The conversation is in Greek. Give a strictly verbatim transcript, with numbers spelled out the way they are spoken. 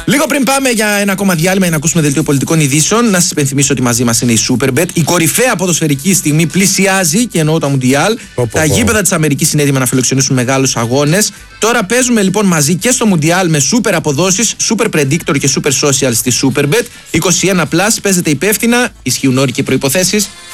Λίγο πριν πάμε για ένα ακόμα διάλειμμα για να ακούσουμε δελτίο πολιτικών ειδήσεων, να σας υπενθυμίσω ότι μαζί μας είναι η Superbet. Η κορυφαία ποδοσφαιρική στιγμή πλησιάζει, και εννοώ τα Μουντιάλ. Τα γήπεδα της Αμερικής είναι έτοιμα να φιλοξενήσουν μεγάλους αγώνες. Τώρα παίζουμε λοιπόν μαζί και στο Μουντιάλ με super αποδόσεις, super predictor και super social στη Superbet. είκοσι ένα συν, παίζετε υπεύθυνα, ισχύουν όροι και προϋποθέσεις.